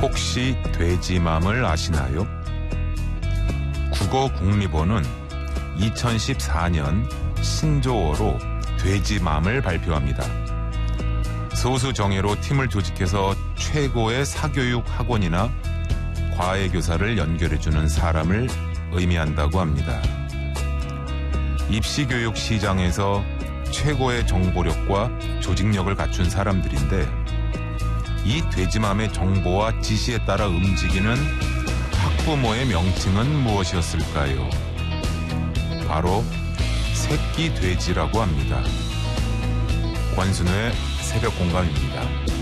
혹시 돼지맘을 아시나요? 국어국립원은 2014년 신조어로 돼지맘을 발표합니다. 소수정예로 팀을 조직해서 최고의 사교육 학원이나 과외교사를 연결해주는 사람을 의미한다고 합니다. 입시교육 시장에서 최고의 정보력과 조직력을 갖춘 사람들인데 이 돼지맘의 정보와 지시에 따라 움직이는 학부모의 명칭은 무엇이었을까요? 바로 새끼 돼지라고 합니다. 권순우의 새벽 공감입니다.